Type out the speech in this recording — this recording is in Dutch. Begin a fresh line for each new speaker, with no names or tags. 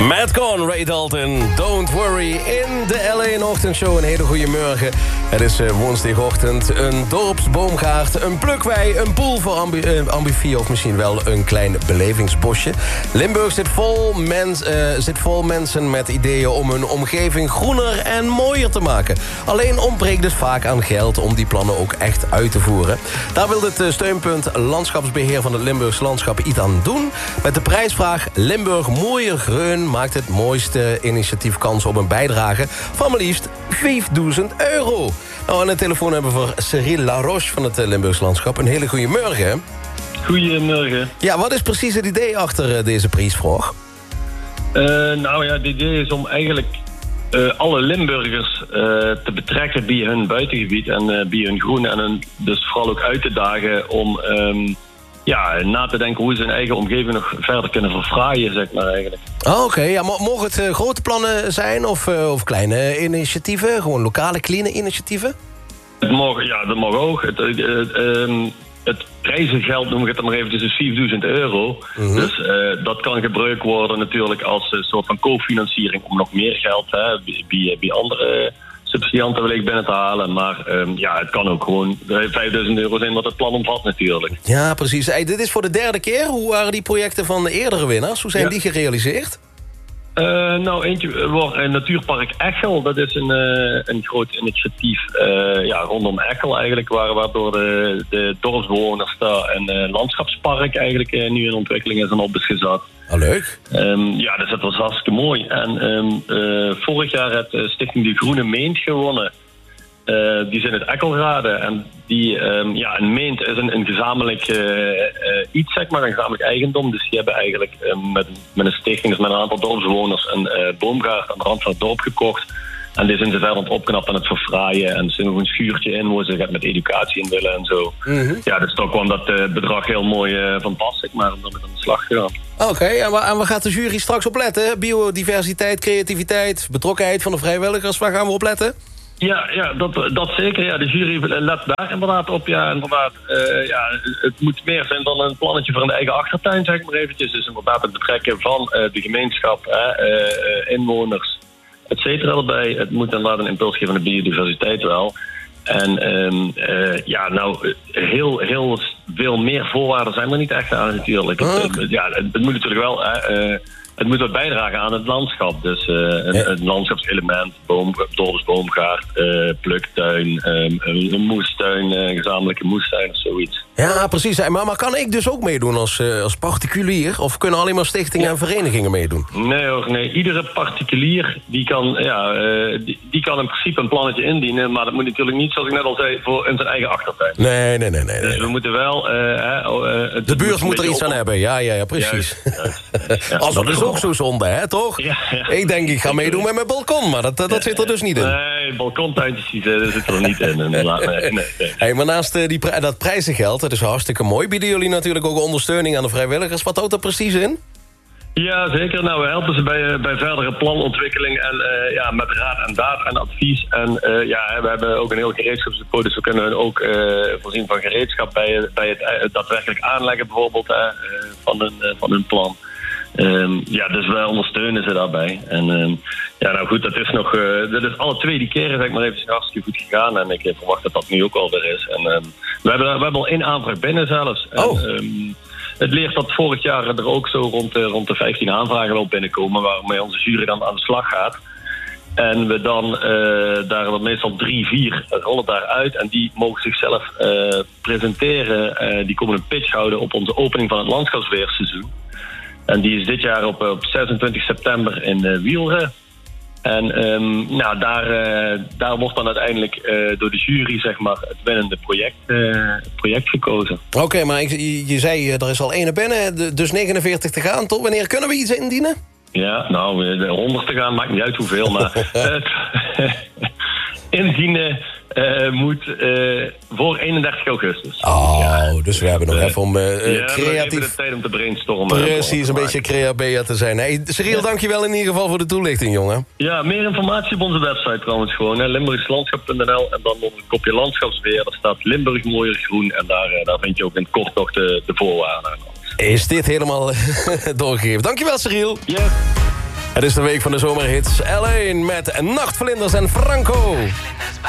Matt Cohn, Ray Dalton, Don't Worry in de LA Ochtendshow. Een hele goede morgen. Het is woensdagochtend, een dorpsboomgaard, een plukwei, een pool voor ambifie of misschien wel een klein belevingsbosje. Limburg zit vol mensen met ideeën om hun omgeving groener en mooier te maken. Alleen ontbreekt het vaak aan geld om die plannen ook echt uit te voeren. Daar wil het steunpunt Landschapsbeheer van het Limburgs Landschap iets aan doen. Met de prijsvraag Limburg mooier groen maakt het mooiste initiatief kans op een bijdrage van maar liefst €5.000. Nou, aan de telefoon hebben we voor Cyril Laroche van het Limburgs Landschap. Een hele goede morgen.
Goedemorgen.
Ja, wat is precies het idee achter deze prijsvraag?
Nou ja, het idee is om eigenlijk alle Limburgers te betrekken bij hun buitengebied en bij hun groen. En dus vooral ook uit te dagen om na te denken hoe ze hun eigen omgeving nog verder kunnen verfraaien, zeg maar eigenlijk.
Oké. Ja, mogen het grote plannen zijn of kleine initiatieven? Gewoon lokale, kleine initiatieven?
Dat mag ook. Het prijzengeld, noem ik het dan maar even, is €5.000. Mm-hmm. Dus dat kan gebruikt worden natuurlijk als een soort van cofinanciering om nog meer geld bij andere subsidianten wellicht binnen te halen. Maar het kan ook gewoon €5.000 zijn wat het plan omvat natuurlijk.
Ja, precies. Hey, dit is voor de derde keer. Hoe waren die projecten van de eerdere winnaars? Hoe zijn die gerealiseerd?
Eentje wordt Natuurpark Echel. Dat is een groot initiatief rondom Echel eigenlijk, waardoor de dorpsbewoners daar een landschapspark eigenlijk nu in ontwikkeling is en op is gezet.
Leuk.
Dus dat was hartstikke mooi. En vorig jaar heeft Stichting De Groene Meent gewonnen. Die zijn uit Eckelrade. En een meent is een gezamenlijk iets, zeg maar, een gezamenlijk eigendom. Dus die hebben eigenlijk met een stichting, dus met een aantal dorpsbewoners, een boomgaard aan de rand van het dorp gekocht. En die zijn ze verder aan het opknappen en het verfraaien. En er zit nog een schuurtje in waar ze met educatie in willen en zo. Mm-hmm. Ja, dus toch kwam dat bedrag heel mooi van pas, zeg maar, om dan met aan de slag gegaan.
Oké, en waar gaat de jury straks op letten? Biodiversiteit, creativiteit, betrokkenheid van de vrijwilligers, waar gaan we op letten?
Ja, dat zeker. Ja, de jury let daar inderdaad op. Ja, inderdaad. Het moet meer zijn dan een plannetje voor een eigen achtertuin, zeg maar eventjes. Dus inderdaad het betrekken van de gemeenschap, inwoners, et cetera erbij. Het moet inderdaad een impuls geven van de biodiversiteit wel. En heel veel meer voorwaarden zijn er niet echt aan natuurlijk. Het moet natuurlijk wel... het moet wat bijdragen aan het landschap. Dus een landschapselement, dorpsboomgaard, pluktuin, een moestuin, een gezamenlijke moestuin of zoiets.
Ja, precies. Maar kan ik dus ook meedoen als particulier? Of kunnen alleen maar stichtingen en verenigingen meedoen?
Nee. Iedere particulier die kan in principe een plannetje indienen. Maar dat moet natuurlijk niet, zoals ik net al zei, voor in zijn eigen achtertuin.
Nee.
Dus we moeten wel...
de buurt moet er iets aan hebben. Ja, precies. Juist. Dat is ook zo zonde, hè, toch? Ja. Ik denk, ik ga meedoen met mijn balkon, maar dat zit er dus niet in.
Nee, balkontuintjes zitten er niet in. Nee.
Hey, maar naast dat prijzengeld, dat is hartstikke mooi, bieden jullie natuurlijk ook ondersteuning aan de vrijwilligers. Wat houdt dat precies in?
Ja, zeker. Nou, we helpen ze bij verdere planontwikkeling en met raad en daad en advies. En we hebben ook een heel gereedschapsdepot, dus we kunnen hun ook voorzien van gereedschap bij het daadwerkelijk aanleggen bijvoorbeeld van hun plan. Dus wij ondersteunen ze daarbij. En dat is nog... dat is alle twee die keren, zeg maar, even hartstikke goed gegaan. En ik verwacht dat dat nu ook alweer is. En we hebben al 1 aanvraag binnen zelfs. En, het leert dat vorig jaar er ook zo rond de 15 aanvragen wel binnenkomen, waarmee onze jury dan aan de slag gaat. En we dan daar meestal 3, 4 rollen daaruit. En die mogen zichzelf presenteren. Die komen een pitch houden op onze opening van het landschapsbeheerseizoen. En die is dit jaar op 26 september in Wielre. En daar wordt dan uiteindelijk door de jury, zeg maar, het winnende project gekozen. Oké,
maar je zei, er is al 1 binnen, dus 49 te gaan, toch? Wanneer kunnen we iets indienen?
Ja, nou, de 100 te gaan, maakt niet uit hoeveel, maar... indienen moet voor 31 augustus.
Dus we hebben nog even om creatief...
de tijd om te brainstormen.
Precies, een beetje creatief te zijn. Hey, Cyril, dankjewel in ieder geval voor de toelichting, jongen.
Ja, meer informatie op onze website trouwens gewoon. Limburgslandschap.nl en dan onder een kopje landschapsbeheer. Daar staat Limburg mooier groen en daar vind je ook in het kort nog de voorwaarden.
Is dit helemaal doorgegeven. Dankjewel, Cyril.
Ja.
Het is de week van de zomerhits. L1 met Nachtvlinders en Franco.